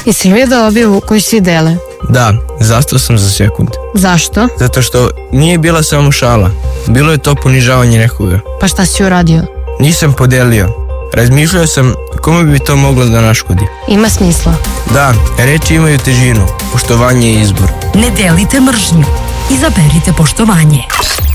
Jesi li vidio objavu koju svi dele? Da, zastao sam za sekund. Zašto? Zato što nije bila samo šala. Bilo je to ponižavanje nekoga. Pa šta si uradio? Nisam podelio. Razmišljao sam kome bi to moglo da naškodi. Ima smisla. Da, reči imaju težinu. Poštovanje je izbor. Ne delite mržnju. Izaberite poštovanje.